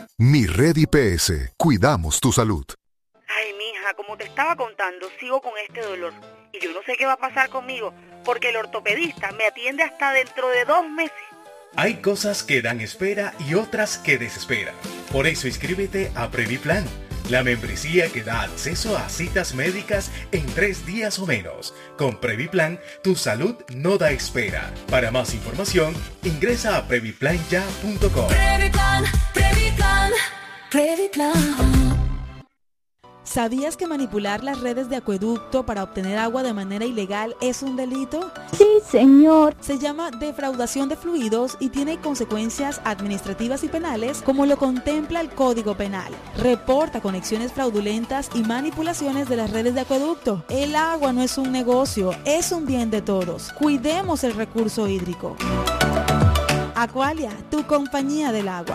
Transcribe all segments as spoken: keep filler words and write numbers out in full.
Mi Red I P S. Cuidamos tu salud. Ay, mija, como te estaba contando, sigo con este dolor. Y yo no sé qué va a pasar conmigo, porque el ortopedista me atiende hasta dentro de dos meses. Hay cosas que dan espera y otras que desesperan. Por eso inscríbete a Previplan, la membresía que da acceso a citas médicas en tres días o menos. Con Previplan, tu salud no da espera. Para más información, ingresa a previplan ya punto com. Previplan, Previplan, Previplan. ¿Sabías que manipular las redes de acueducto para obtener agua de manera ilegal es un delito? Sí, señor. Se llama defraudación de fluidos y tiene consecuencias administrativas y penales como lo contempla el Código Penal. Reporta conexiones fraudulentas y manipulaciones de las redes de acueducto. El agua no es un negocio, es un bien de todos. Cuidemos el recurso hídrico. Aqualia, tu compañía del agua.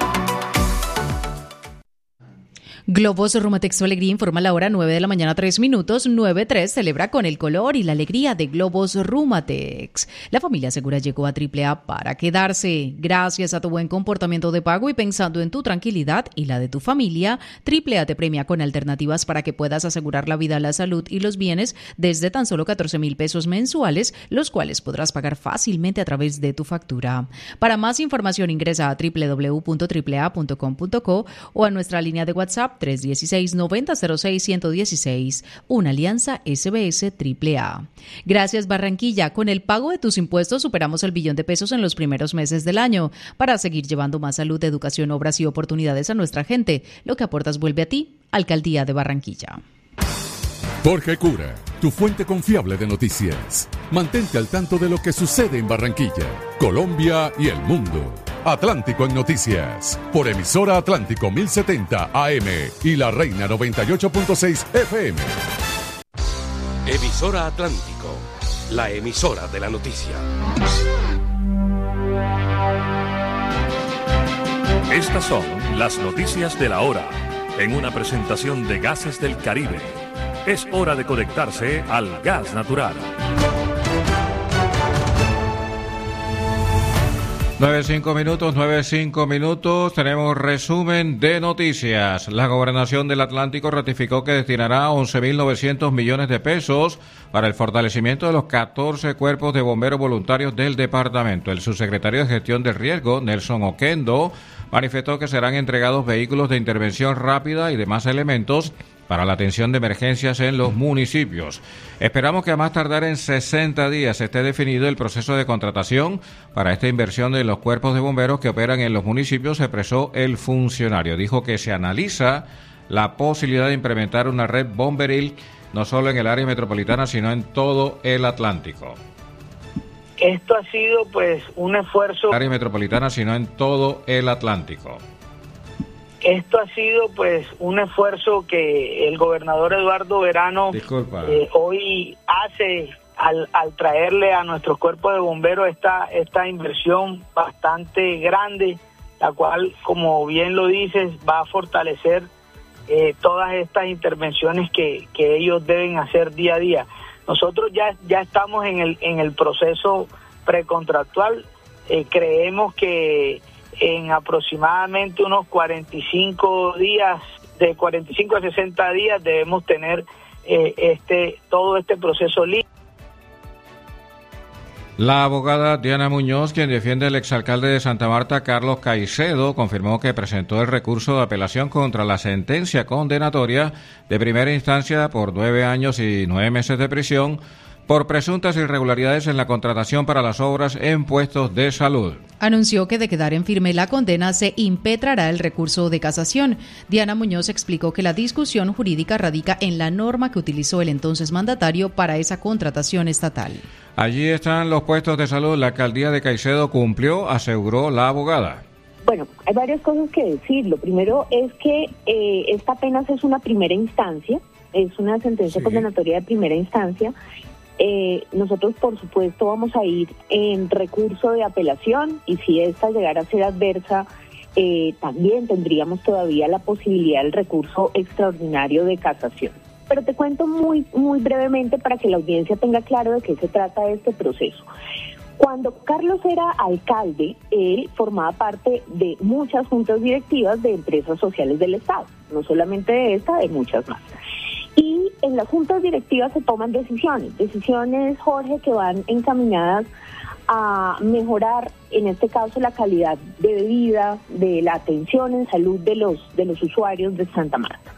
Globos Rumatex su alegría informa la hora nueve de la mañana, tres minutos. nueve tres celebra con el color y la alegría de Globos Rumatex. La familia segura llegó a Triple A para quedarse. Gracias a tu buen comportamiento de pago y pensando en tu tranquilidad y la de tu familia, Triple A te premia con alternativas para que puedas asegurar la vida, la salud y los bienes desde tan solo catorce mil pesos mensuales, los cuales podrás pagar fácilmente a través de tu factura. Para más información ingresa a doble u doble u doble u punto triple a punto com punto co o a nuestra línea de WhatsApp tres uno seis, nueve cero cero seis, uno uno seis, una alianza S B S Triple A. Gracias Barranquilla, con el pago de tus impuestos superamos el billón de pesos en los primeros meses del año para seguir llevando más salud, educación, obras y oportunidades a nuestra gente. Lo que aportas vuelve a ti, Alcaldía de Barranquilla. Jorge Cura, tu fuente confiable de noticias. Mantente al tanto de lo que sucede en Barranquilla, Colombia y el mundo. Atlántico en Noticias, por emisora Atlántico mil setenta A M y La Reina noventa y ocho punto seis F M. Emisora Atlántico, la emisora de la noticia. Estas son las noticias de la hora, en una presentación de Gases del Caribe. Es hora de conectarse al gas natural. nueve cinco minutos, nueve cinco minutos, tenemos resumen de noticias. La Gobernación del Atlántico ratificó que destinará once mil novecientos millones de pesos para el fortalecimiento de los catorce cuerpos de bomberos voluntarios del departamento. El subsecretario de Gestión del Riesgo, Nelson Oquendo, manifestó que serán entregados vehículos de intervención rápida y demás elementos para la atención de emergencias en los municipios. Esperamos que a más tardar en sesenta días esté definido el proceso de contratación para esta inversión de los cuerpos de bomberos que operan en los municipios, expresó el funcionario. Dijo que se analiza la posibilidad de implementar una red bomberil no solo en el área metropolitana, sino en todo el Atlántico. Esto ha sido pues un esfuerzo... área metropolitana, sino en todo el Atlántico. Esto ha sido pues un esfuerzo que el gobernador Eduardo Verano eh, hoy hace al, al traerle a nuestros cuerpos de bomberos esta, esta inversión bastante grande, la cual, como bien lo dices, va a fortalecer eh, todas estas intervenciones que, que ellos deben hacer día a día. Nosotros ya, ya estamos en el, en el proceso precontractual, eh, creemos que en aproximadamente unos cuarenta y cinco días, de cuarenta y cinco a sesenta días debemos tener eh, este todo este proceso listo. La abogada Diana Muñoz, quien defiende al exalcalde de Santa Marta, Carlos Caicedo, confirmó que presentó el recurso de apelación contra la sentencia condenatoria de primera instancia por nueve años y nueve meses de prisión por presuntas irregularidades en la contratación para las obras en puestos de salud. Anunció que de quedar en firme la condena se impetrará el recurso de casación. Diana Muñoz explicó que la discusión jurídica radica en la norma que utilizó el entonces mandatario para esa contratación estatal. Allí están los puestos de salud. La alcaldía de Caicedo cumplió, aseguró la abogada. Bueno, hay varias cosas que decir. Lo primero es que eh, esta apenas es una primera instancia, es una sentencia sí. condenatoria de primera instancia. Eh, nosotros, por supuesto, vamos a ir en recurso de apelación y si esta llegara a ser adversa, eh, también tendríamos todavía la posibilidad del recurso extraordinario de casación. Pero te cuento muy, muy brevemente para que la audiencia tenga claro de qué se trata este proceso. Cuando Carlos era alcalde, él formaba parte de muchas juntas directivas de empresas sociales del Estado, no solamente de esta, de muchas más. Y en las juntas directivas se toman decisiones, decisiones, Jorge, que van encaminadas a mejorar, en este caso, la calidad de vida, de la atención en salud de los, de los usuarios de Santa Marta.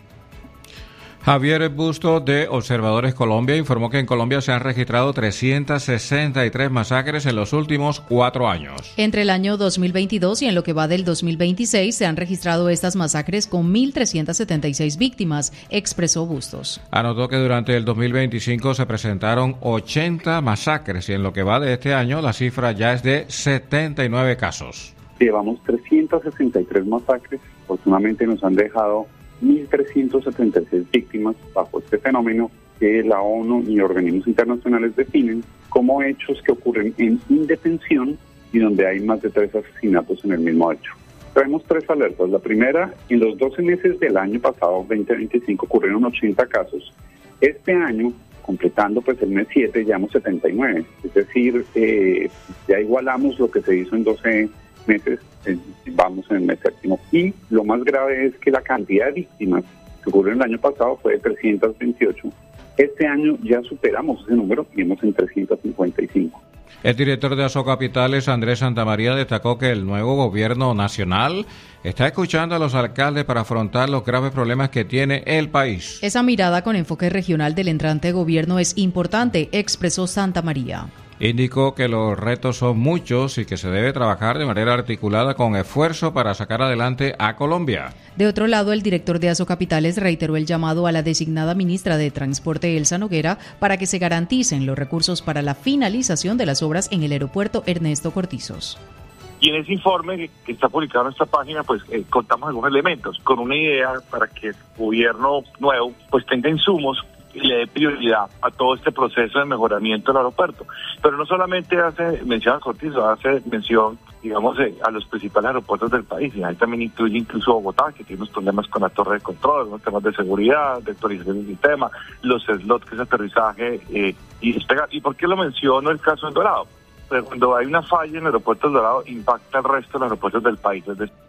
Javier Busto, de Observadores Colombia, informó que en Colombia se han registrado trescientas sesenta y tres masacres en los últimos cuatro años. Entre el año dos mil veintidós y en lo que va del dos mil veintiséis se han registrado estas masacres con mil trescientas setenta y seis víctimas, expresó Bustos. Anotó que durante el dos mil veinticinco se presentaron ochenta masacres y en lo que va de este año la cifra ya es de setenta y nueve casos. Llevamos trescientas sesenta y tres masacres, afortunadamente nos han dejado mil trescientas setenta y seis víctimas bajo este fenómeno que la ONU y organismos internacionales definen como hechos que ocurren en indefensión y donde hay más de tres asesinatos en el mismo hecho. Traemos tres alertas. La primera, en los doce meses del año pasado, veinte veinticinco, ocurrieron ochenta casos. Este año, completando pues el mes siete, llevamos setenta y nueve. Es decir, eh, ya igualamos lo que se hizo en doce meses, eh, vamos en el mes séptimo. Y lo más grave es que la cantidad de víctimas que ocurrió el año pasado fue de trescientas veintiocho. Este año ya superamos ese número y vamos en trescientas cincuenta y cinco. El director de Asocapitales, Andrés Santamaría, destacó que el nuevo gobierno nacional está escuchando a los alcaldes para afrontar los graves problemas que tiene el país. Esa mirada con enfoque regional del entrante gobierno es importante, expresó Santamaría. Indicó que los retos son muchos y que se debe trabajar de manera articulada con esfuerzo para sacar adelante a Colombia. De otro lado, el director de Asocapitales reiteró el llamado a la designada ministra de Transporte, Elsa Noguera, para que se garanticen los recursos para la finalización de las obras en el aeropuerto Ernesto Cortizos. Y en ese informe que, que está publicado en nuestra página, pues eh, contamos algunos elementos con una idea para que el gobierno nuevo pues tenga insumos y le dé prioridad a todo este proceso de mejoramiento del aeropuerto. Pero no solamente hace mención a Cortizo, hace mención, digamos, eh, a los principales aeropuertos del país, y ahí también incluye incluso Bogotá, que tiene unos problemas con la torre de control, unos temas de seguridad, de actualización del sistema, los slots que es aterrizaje eh, y despegar. ¿Y por qué lo menciono el caso del Dorado? Pues cuando hay una falla en el aeropuerto del Dorado, impacta el resto de los aeropuertos del país. Es decir,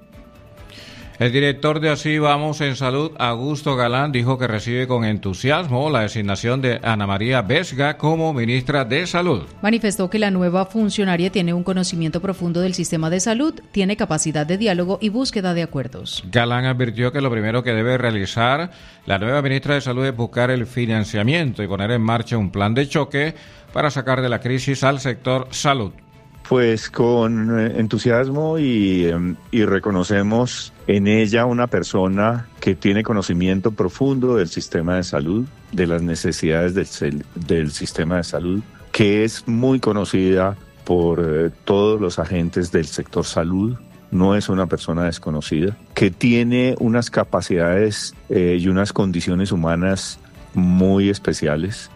el director de Así Vamos en Salud, Augusto Galán, dijo que recibe con entusiasmo la designación de Ana María Vesga como ministra de Salud. Manifestó que la nueva funcionaria tiene un conocimiento profundo del sistema de salud, tiene capacidad de diálogo y búsqueda de acuerdos. Galán advirtió que lo primero que debe realizar la nueva ministra de Salud es buscar el financiamiento y poner en marcha un plan de choque para sacar de la crisis al sector salud. Pues con entusiasmo y, y reconocemos en ella una persona que tiene conocimiento profundo del sistema de salud, de las necesidades del, del sistema de salud, que es muy conocida por eh, todos los agentes del sector salud, no es una persona desconocida, que tiene unas capacidades eh, y unas condiciones humanas muy especiales.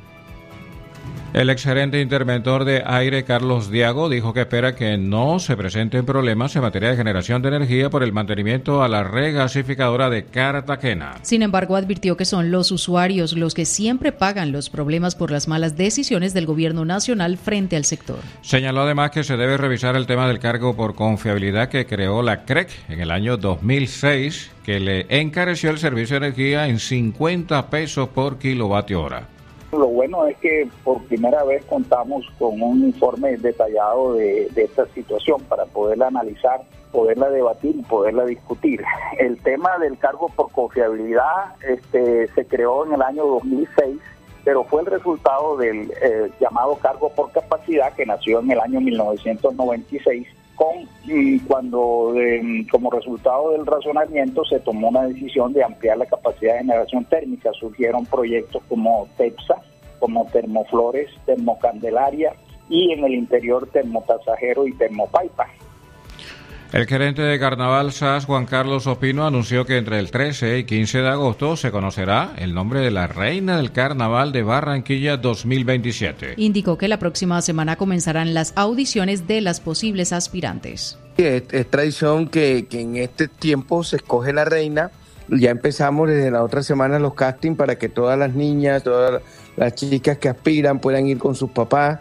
El exgerente interventor de Aire, Carlos Diago, dijo que espera que no se presenten problemas en materia de generación de energía por el mantenimiento a la regasificadora de Cartagena. Sin embargo, advirtió que son los usuarios los que siempre pagan los problemas por las malas decisiones del gobierno nacional frente al sector. Señaló además que se debe revisar el tema del cargo por confiabilidad que creó la C R E C en el año dos mil seis, que le encareció el servicio de energía en cincuenta pesos por kilovatio hora. Lo bueno es que por primera vez contamos con un informe detallado de, de esta situación para poderla analizar, poderla debatir y poderla discutir. El tema del cargo por confiabilidad este, se creó en el año dos mil seis, pero fue el resultado del eh, llamado cargo por capacidad que nació en el año mil novecientos noventa y seis, con cuando eh, como resultado del razonamiento se tomó una decisión de ampliar la capacidad de generación térmica. Surgieron proyectos como TEPSA, como Termoflores, Termocandelaria y en el interior Termotasajero y Termopaipa. El gerente de Carnaval S A S, Juan Carlos Opino, anunció que entre el trece y quince de agosto se conocerá el nombre de la reina del Carnaval de Barranquilla dos mil veintisiete. Indicó que la próxima semana comenzarán las audiciones de las posibles aspirantes. Es, es tradición que, que en este tiempo se escoge la reina. Ya empezamos desde la otra semana los castings para que todas las niñas, todas las chicas que aspiran puedan ir con sus papás.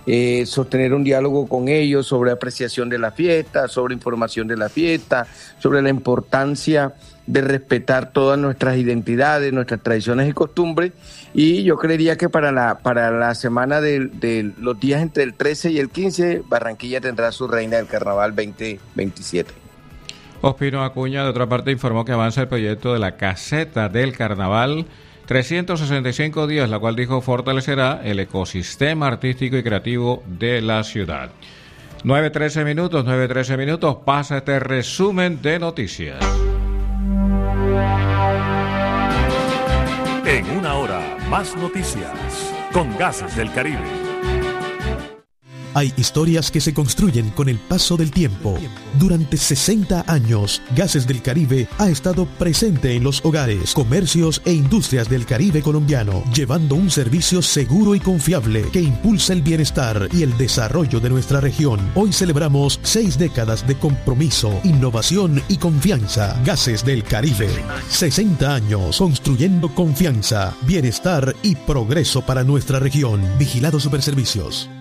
eh, sostener un diálogo con ellos sobre apreciación de la fiesta, sobre información de la fiesta, sobre la importancia de respetar todas nuestras identidades, nuestras tradiciones y costumbres, y yo creería que para la para la semana de, de los días entre el trece y el quince, Barranquilla tendrá su reina del carnaval veinte veintisiete. Ospino Acuña, de otra parte, informó que avanza el proyecto de la caseta del carnaval, trescientos sesenta y cinco días, la cual dijo fortalecerá el ecosistema artístico y creativo de la ciudad. nueve trece minutos, nueve trece minutos, pasa este resumen de noticias. En una hora, más noticias con Gases del Caribe. Hay historias que se construyen con el paso del tiempo. Durante sesenta años, Gases del Caribe ha estado presente en los hogares, comercios e industrias del Caribe colombiano, llevando un servicio seguro y confiable que impulsa el bienestar y el desarrollo de nuestra región. Hoy celebramos seis décadas de compromiso, innovación y confianza. Gases del Caribe. sesenta años construyendo confianza, bienestar y progreso para nuestra región. Vigilado Superservicios.